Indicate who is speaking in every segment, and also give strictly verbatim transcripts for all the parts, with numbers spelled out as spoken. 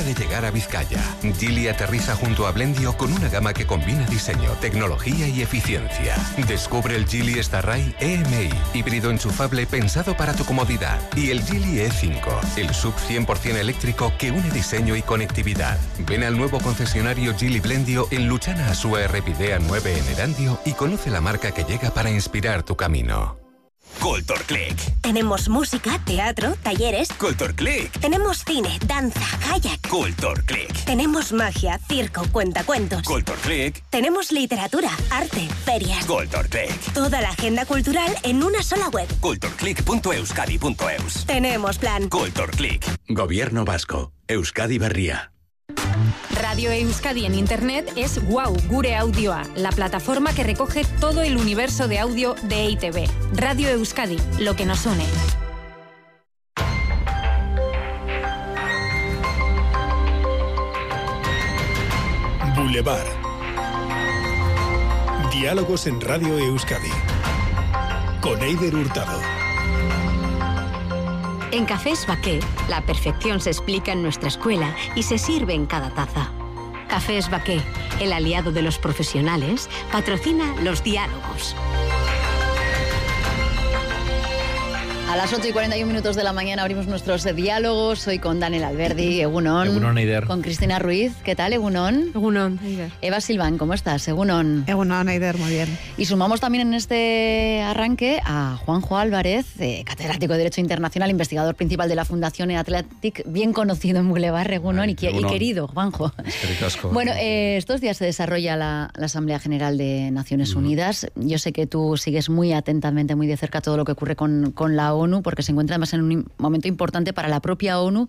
Speaker 1: de llegar a Vizcaya. Geely aterriza junto a Blendio con una gama que combina diseño, tecnología y eficiencia. Descubre el Geely Starray E M I, híbrido enchufable pensado para tu comodidad. Y el Geely E cinco, el sub cien por ciento eléctrico que une diseño y conectividad. Ven al nuevo concesionario Geely Blendio en Luchana Asúa Errepidea nueve en Erandio y conoce la marca que llega para inspirar tu camino.
Speaker 2: Culturclick.
Speaker 3: Tenemos música, teatro, talleres.
Speaker 2: Culturclick.
Speaker 3: Tenemos cine, danza, kayak.
Speaker 2: Culturclick.
Speaker 3: Tenemos magia, circo, cuentacuentos.
Speaker 2: Culturclick.
Speaker 3: Tenemos literatura, arte, ferias.
Speaker 2: Culturclick.
Speaker 3: Toda la agenda cultural en una sola web.
Speaker 2: culturclick punto euskadi punto eus.
Speaker 3: Tenemos plan.
Speaker 2: Culturclick.
Speaker 4: Gobierno vasco. Euskadi Berria.
Speaker 5: Radio Euskadi en Internet es Wow Gure Audioa, la plataforma que recoge todo el universo de audio de E I Te Be. Radio Euskadi, lo que nos une.
Speaker 6: Boulevard. Diálogos en Radio Euskadi. Con Eider Hurtado.
Speaker 7: En Cafés Baqué, la perfección se explica en nuestra escuela y se sirve en cada taza. Cafés Baqué, el aliado de los profesionales, patrocina los diálogos.
Speaker 8: A las ocho y cuarenta y un minutos de la mañana abrimos nuestros diálogos. Hoy con Daniel Alberdi, Egunon.
Speaker 9: Egunon, Eider.
Speaker 8: Con Cristina Ruiz. ¿Qué tal, Egunon?
Speaker 10: Egunon, Eider.
Speaker 8: Eva Silván, ¿cómo estás? Egunon.
Speaker 10: Egunon, Eider, muy bien.
Speaker 8: Y sumamos también en este arranque a Juanjo Álvarez, eh, catedrático de Derecho Internacional, investigador principal de la Fundación Atlantic, bien conocido en Boulevard, Egunon, Ay, y, Egunon. y querido, Juanjo. Bueno, eh, estos días se desarrolla la, la Asamblea General de Naciones uh-huh. Unidas. Yo sé que tú sigues muy atentamente, muy de cerca todo lo que ocurre con, con la ONU, porque se encuentra además en un momento importante para la propia ONU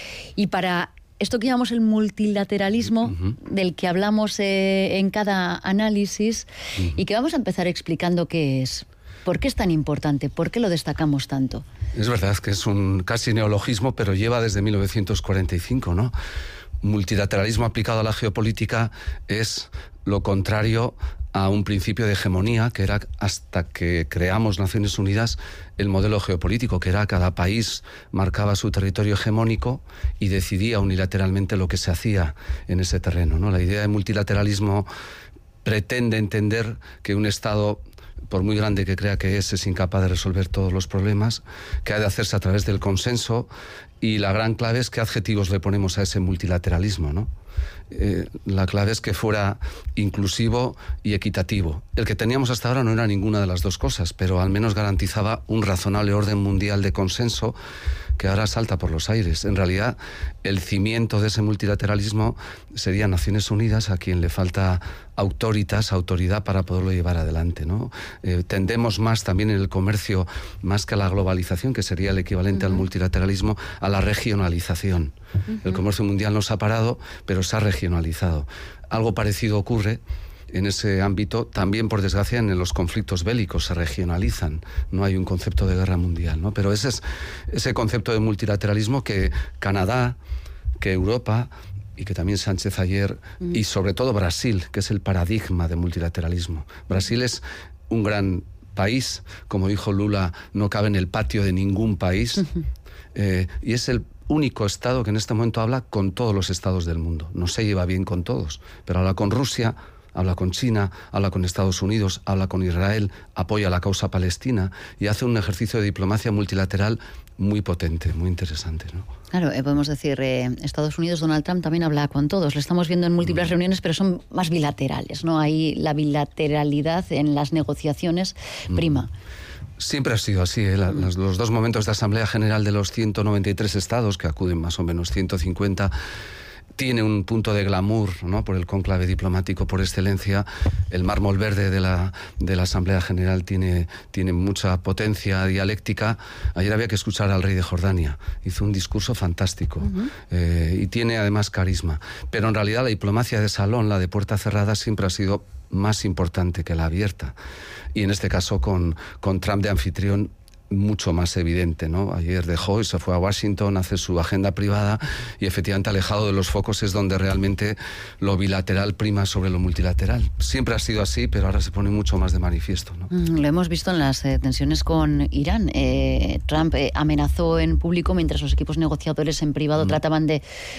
Speaker 8: y para esto que llamamos el multilateralismo, uh-huh. del que hablamos eh, en cada análisis uh-huh. y que vamos a empezar explicando qué es. ¿Por qué es tan importante? ¿Por qué lo destacamos tanto?
Speaker 9: Es verdad que es un casi neologismo, pero lleva desde mil novecientos cuarenta y cinco, ¿no? Multilateralismo aplicado a la geopolítica es lo contrario a un principio de hegemonía, que era hasta que creamos Naciones Unidas el modelo geopolítico, que era cada país marcaba su territorio hegemónico y decidía unilateralmente lo que se hacía en ese terreno, ¿no? La idea de multilateralismo pretende entender que un Estado, por muy grande que crea que es, es incapaz de resolver todos los problemas, que ha de hacerse a través del consenso, y la gran clave es qué adjetivos le ponemos a ese multilateralismo, ¿no? Eh, la clave es que fuera inclusivo y equitativo. El que teníamos hasta ahora no era ninguna de las dos cosas, pero al menos garantizaba un razonable orden mundial de consenso que ahora salta por los aires. En realidad, el cimiento de ese multilateralismo sería Naciones Unidas, a quien le falta autoritas, autoridad para poderlo llevar adelante, ¿no? Eh, tendemos más también en el comercio, más que a la globalización, que sería el equivalente uh-huh. al multilateralismo, a la regionalización. Uh-huh. El comercio mundial no se ha parado, pero se ha regionalizado. Algo parecido ocurre en ese ámbito, también por desgracia en los conflictos bélicos se regionalizan, no hay un concepto de guerra mundial, ¿no? Pero ese es ese concepto de multilateralismo que Canadá, que Europa y que también Sánchez ayer, mm. y sobre todo Brasil, que es el paradigma de multilateralismo. Brasil es un gran país, como dijo Lula, no cabe en el patio de ningún país, uh-huh. eh, y es el único Estado que en este momento habla con todos los Estados del mundo. No se lleva bien con todos, pero habla con Rusia, habla con China, habla con Estados Unidos, habla con Israel, apoya la causa palestina y hace un ejercicio de diplomacia multilateral muy potente, muy interesante, ¿no?
Speaker 8: Claro, eh, podemos decir, eh, Estados Unidos, Donald Trump también habla con todos. Lo estamos viendo en múltiples mm. reuniones, pero son más bilaterales, ¿no? Ahí la bilateralidad en las negociaciones mm. prima.
Speaker 9: Siempre ha sido así, ¿eh? La, los, los dos momentos de Asamblea General de los ciento noventa y tres estados, que acuden más o menos ciento cincuenta, tiene un punto de glamour, ¿no? Por el cónclave diplomático por excelencia. El mármol verde de la, de la Asamblea General tiene, tiene mucha potencia dialéctica. Ayer había que escuchar al rey de Jordania. Hizo un discurso fantástico. Uh-huh. eh, y tiene además carisma. Pero en realidad la diplomacia de salón, la de puerta cerrada, siempre ha sido más importante que la abierta. Y en este caso con, con Trump de anfitrión, mucho más evidente, ¿no? Ayer dejó y se fue a Washington, hace su agenda privada y efectivamente alejado de los focos es donde realmente lo bilateral prima sobre lo multilateral. Siempre ha sido así, pero ahora se pone mucho más de manifiesto, ¿no?
Speaker 8: Mm, lo hemos visto en las eh, tensiones con Irán. Eh, Trump eh, amenazó en público mientras los equipos negociadores en privado mm. trataban de